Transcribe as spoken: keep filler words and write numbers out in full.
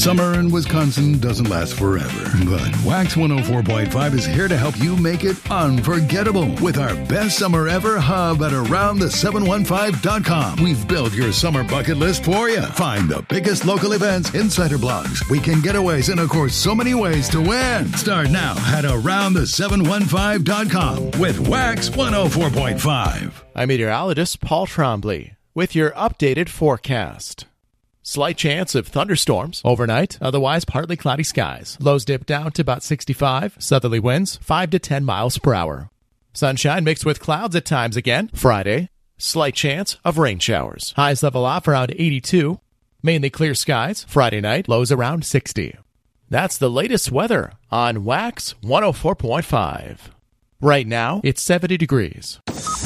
Summer in Wisconsin doesn't last forever, but Wax one oh four point five is here to help you make it unforgettable with our best summer ever hub at around the seven one five dot com. We've built your summer bucket list for you. Find the biggest local events, insider blogs, weekend getaways, and of course, so many ways to win. Start now at around the seven one five dot com with Wax one oh four point five. I'm meteorologist Paul Trombley with your updated forecast. Slight chance of thunderstorms overnight, otherwise partly cloudy skies. Lows dip down to about sixty-five, southerly winds five to ten miles per hour. Sunshine mixed with clouds at times again. Friday, slight chance of rain showers. Highs level off around eighty-two. Mainly clear skies. Friday night, lows around sixty. That's the latest weather on Wax one oh four point five. Right now, it's seventy degrees.